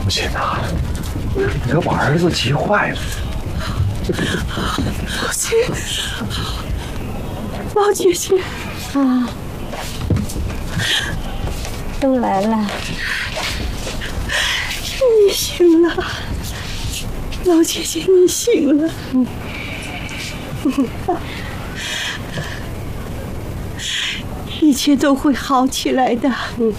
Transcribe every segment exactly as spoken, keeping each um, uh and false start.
亲呐，你可把儿子急坏了。 老姐，老姐姐啊，都来了， 你醒了，老姐姐你醒了。嗯。一切都会好起来的。嗯。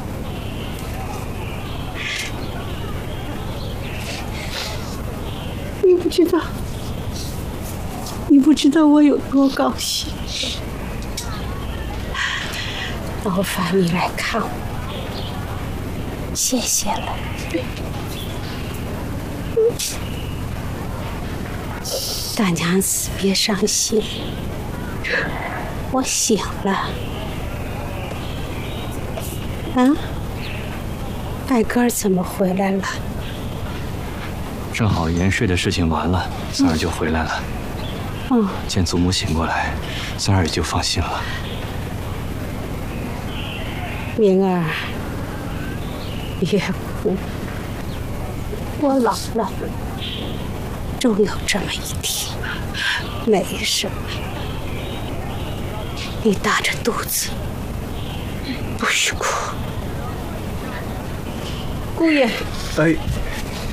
你不知道，你不知道我有多高兴。 劳烦你来看我，谢谢了。大娘子别伤心，我醒了。啊，爱哥怎么回来了？ 正好延睡的事情完了，三儿就回来了。 嗯， 见祖母醒过来，三儿也就放心了。 明儿，别哭，我老了，终有这么一天。没什么，你大着肚子，不许哭。 姑爷， 哎。